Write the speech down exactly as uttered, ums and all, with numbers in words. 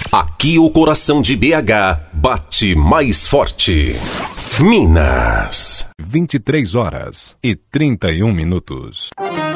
Aqui o coração de B H bate mais forte. Minas. vinte e três horas e trinta e um minutos.